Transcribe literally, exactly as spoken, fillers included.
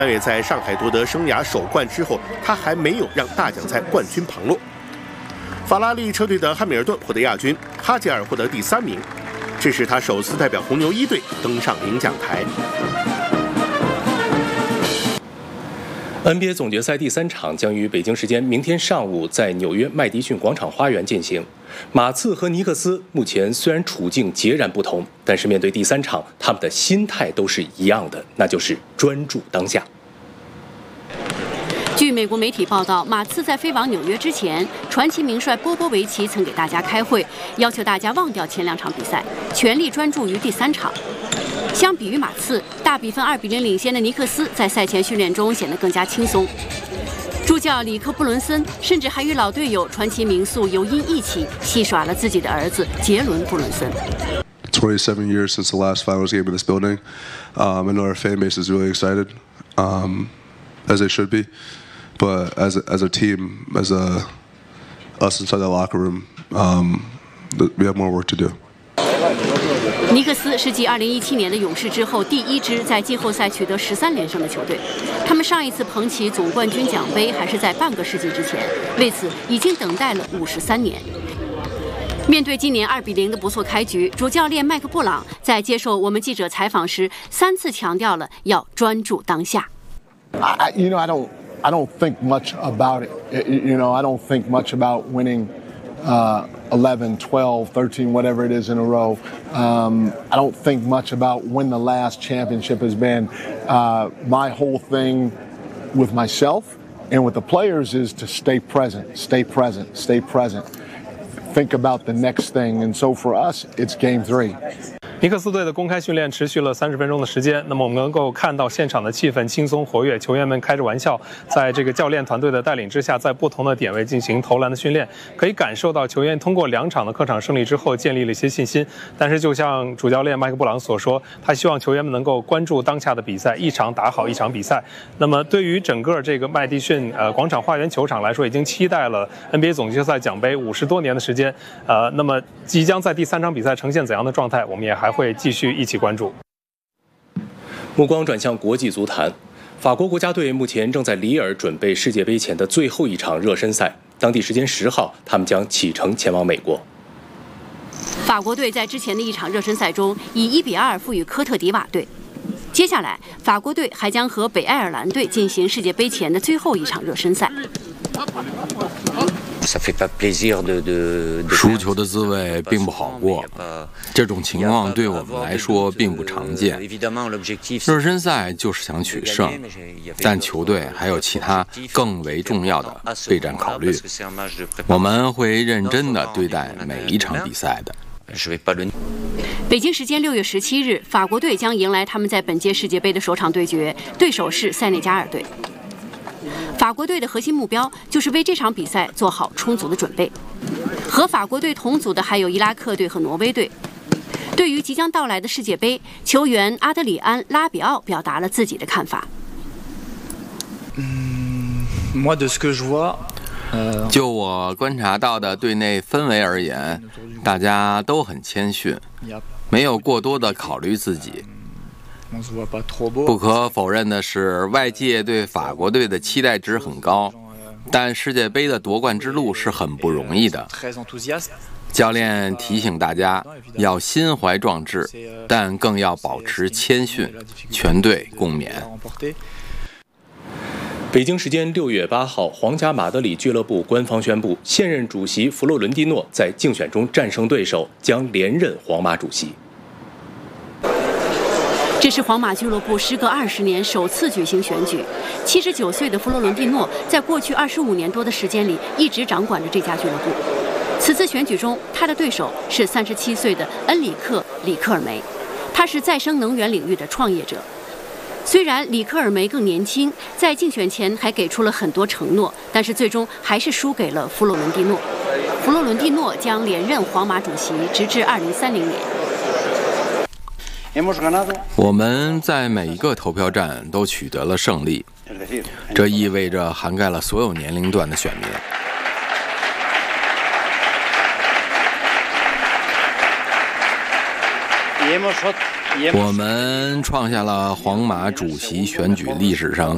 三月在上海夺得生涯首冠之后，他还没有让大奖赛冠军旁落。法拉利车队的汉密尔顿获得亚军，哈吉尔获得第三名，这是他首次代表红牛一队登上领奖台。 N B A 总决赛第三场将于北京时间明天上午在纽约麦迪逊广场花园进行。马刺和尼克斯目前虽然处境截然不同，但是面对第三场，他们的心态都是一样的，那就是专注当下。 据美国媒体报道，马刺在飞往纽约之前，传奇名帅波波维奇曾给大家开会，要求大家忘掉前两场比赛，全力专注于第三场。相比于马刺，大比分二比零领先的尼克斯在赛前训练中显得更加轻松。助教里克·布伦森甚至还与老队友传奇名宿尤因一起戏耍了自己的儿子杰伦·布伦森。 twenty-seven years since the last finals game in this building. Um, I know our fan base is really excited, um, as they should be. But as a, as a team, as a us inside the locker room, um, we have more work to do. 尼克斯是继二零一七年的勇士之后第一支在季后赛取得十三连胜的球队。他们上一次捧起总冠军奖杯还是在半个世纪之前，为此已经等待了五十三年。面对今年二比零的不错开局，主教练麦克布朗在接受我们记者采访时三次强调了要专注当下。 I, you know, I don't, I don't think much about it. You know, I don't think much about winning. Uh, eleven, twelve, thirteen, whatever it is in a row. Um, I don't think much about when the last championship has been. Uh, my whole thing with myself and with the players is to stay present, stay present, stay present. Think about the next thing. And so for us, it's game three. 尼克斯队的公开训练持续了三十分钟的时间，那么我们能够看到现场的气氛轻松活跃，球员们开着玩笑，在这个教练团队的带领之下，在不同的点位进行投篮的训练，可以感受到球员通过两场的客场胜利之后建立了一些信心。但是就像主教练麦克布朗所说，他希望球员们能够关注当下的比赛，一场打好一场比赛。那么对于整个这个麦迪逊呃广场花园球场来说，已经期待了 N B A 总决赛奖杯五十多年的时间，呃，那么即将在第三场比赛呈现怎样的状态，我们也还会继续一起关注。 目光转向国际足坛，法国国家队目前正在里尔准备世界杯前的最后一场热身赛。当地时间十号，他们将启程前往美国。 法国队在之前的一场热身赛中以一比二负于科特迪瓦队。接下来，法国队还将和北爱尔兰队进行世界杯前的最后一场热身赛。 输球的滋味并不好过，这种情况对我们来说并不常见。热身赛就是想取胜，但球队还有其他更为重要的备战考虑。我们会认真地对待每一场比赛的。 北京时间六月十七日，法国队将迎来他们在本届世界杯的首场对决，对手是塞内加尔队。法国队的核心目标就是为这场比赛做好充足的准备。和法国队同组的还有伊拉克队和挪威队。对于即将到来的世界杯，球员阿德里安·拉比奥表达了自己的看法。 就我观察到的队内氛围而言，大家都很谦逊，没有过多的考虑自己。不可否认的是，外界对法国队的期待值很高，但世界杯的夺冠之路是很不容易的。教练提醒大家要心怀壮志，但更要保持谦逊，全队共勉。 北京时间六月八号，皇家马德里俱乐部官方宣布，现任主席弗洛伦蒂诺在竞选中战胜对手，将连任皇马主席。 这是皇马俱乐部时隔二十年首次举行选举。七十九岁的弗洛伦蒂诺在过去二十五年多的时间里一直掌管着这家俱乐部。此次选举中，他的对手是三十七岁的恩里克·里克尔梅，他是再生能源领域的创业者。虽然里克尔梅更年轻，在竞选前还给出了很多承诺，但是最终还是输给了弗洛伦蒂诺。弗洛伦蒂诺将连任皇马主席，直至二零三零年。 我们在每一个投票站都取得了胜利，这意味着涵盖了所有年龄段的选民。我们创下了皇马主席选举历史上